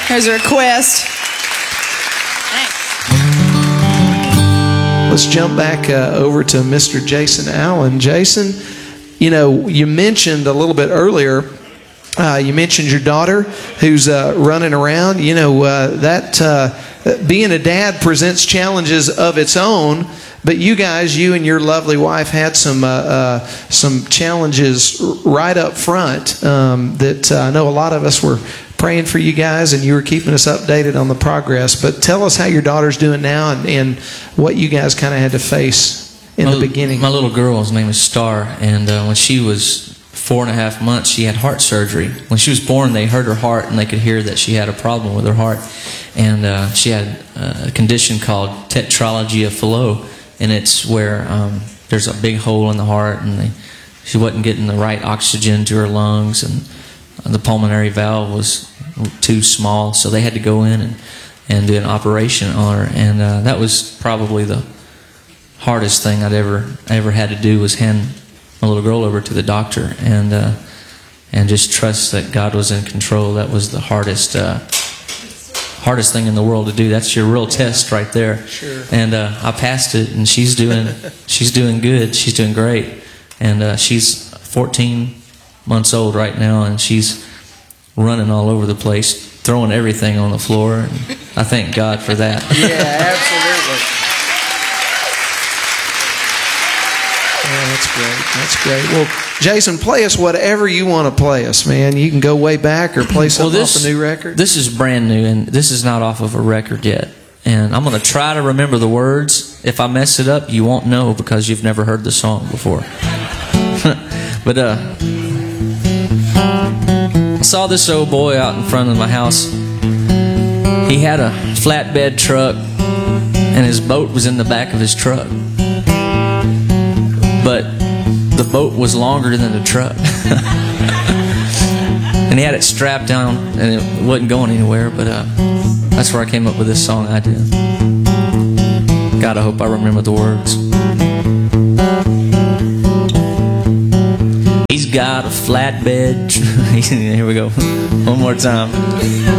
There's a request. Let's jump back over to Mr. Jason Allen. Jason, you mentioned a little bit earlier, you mentioned your daughter who's running around. That being a dad presents challenges of its own, but you and your lovely wife had some challenges right up front that I know a lot of us were praying for you guys, and you were keeping us updated on the progress. But tell us how your daughter's doing now and what you guys kind of had to face in the beginning. My little girl's name is Star, and when she was 4.5 months, she had heart surgery. When she was born, they heard her heart, and they could hear that she had a problem with her heart. And she had a condition called tetralogy of Fallot, and it's where there's a big hole in the heart, and she wasn't getting the right oxygen to her lungs, and the pulmonary valve was too small, so they had to go in and do an operation on her. And that was probably the hardest thing I'd ever had to do, was hand my little girl over to the doctor and just trust that God was in control. That was the hardest thing in the world to do. That's your real test right there. Sure. And I passed it, and she's doing good. She's doing great, and she's 14 months old right now, and she's running all over the place, throwing everything on the floor. And I thank God for that. Yeah, absolutely. That's great. Well, Jason, play us whatever you want to play us, man. You can go way back or play something off a new record. This is brand new, and this is not off of a record yet. And I'm going to try to remember the words. If I mess it up, you won't know because you've never heard the song before. But I saw this old boy out in front of my house. He had a flatbed truck, and his boat was in the back of his truck. But the boat was longer than the truck. And he had it strapped down, and it wasn't going anywhere. But that's where I came up with this song I did. God, I hope I remember the words. He's got a flatbed. Here we go. One more time.